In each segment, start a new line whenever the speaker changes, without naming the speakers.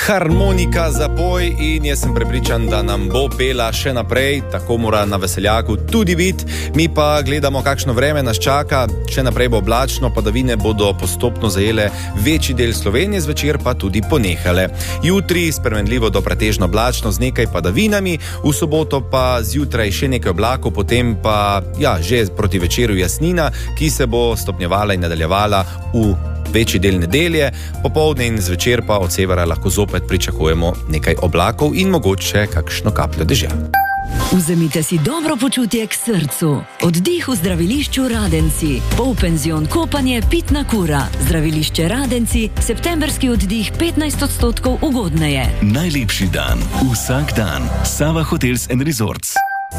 harmonika za boj in jaz sem prepričan, da nam bo pela še naprej, tako mora na veseljaku tudi biti. Mi pa gledamo, kakšno vreme nas čaka, še naprej bo oblačno, padavine bodo postopno zajele večji del Slovenije, zvečer pa tudi ponehale. Jutri spremenljivo do pretežno oblačno z nekaj padavinami, v soboto pa zjutraj še nekaj oblakov, potem pa že proti večeru jasnina, ki se bo stopnjevala in nadaljevala v večji del nedelje, popoldne in zvečer pa od severa lahko zopet pričakujemo nekaj oblakov in mogoče kakšno kapljo dežja.
Vzemite si dobro počutje k srcu. Oddih v zdravilišču Radenci. Polpenzion kopanje, pitna kura. Zdravilišče Radenci, septemberski oddih 15% ugodneje.
Najlepši dan, vsak dan. Sava Hotels & Resorts.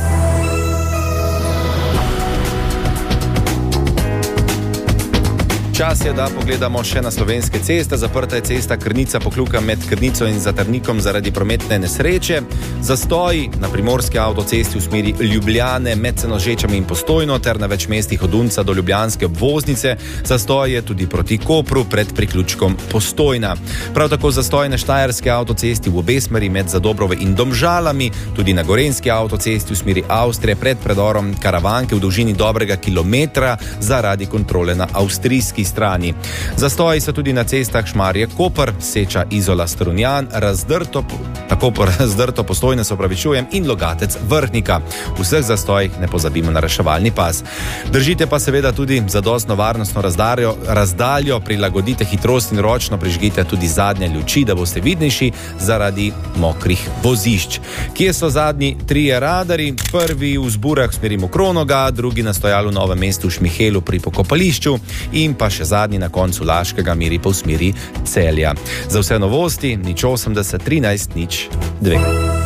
Čas je, da pogledamo še na slovenske ceste. Zaprta je cesta Krnica-Pokljuka med Krnico in Zatrnikom zaradi prometne nesreče. Zastoji na primorski avtocesti v smeri Ljubljane med Senožečami in Postojno ter na več mestih od Unca do ljubljanske obvoznice. Zastoj je tudi proti Kopru pred priključkom Postojna. Prav tako zastoj na štajerski avtocesti v obe smeri med Zadobrove in Domžalami, tudi na gorenjski avtocesti v smeri Avstrije pred predorom Karavanke v dolžini dobrega kilometra zaradi kontrole na avstrijski strani. Zastoji so tudi na cestah Šmarje-Koper, Seča-Izola-Strunjan, razdrto Postojne in Logatec-Vrhnika. V vseh zastojih ne pozabimo na reševalni pas. Držite pa seveda tudi zadostno varnostno razdaljo, prilagodite hitrost in ročno prižgite tudi zadnje luči, da boste vidnejši zaradi mokrih vozišč. Kje so zadnji trije radarji? Prvi v Zburah v smeri Mokronoga, drugi na stojalu v Novem mestu v Šmihelu pri pokopališču in pa še zadnji na koncu Laškega meri pa v smeri Celja. Za vse novosti 080 13 02.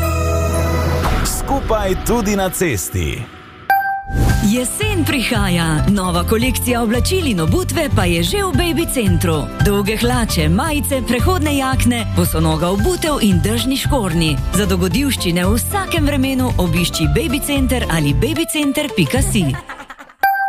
Skupaj tudi na cesti.
Jesen prihaja, nova kolekcija oblačil in obutve pa je že v Baby Centru. Dolge hlače, majice, prehodne jakne, bosonoga obutev in dežni škornji. Za dogodivščine v vsakem vremenu obišči Baby Center ali babycenter.si.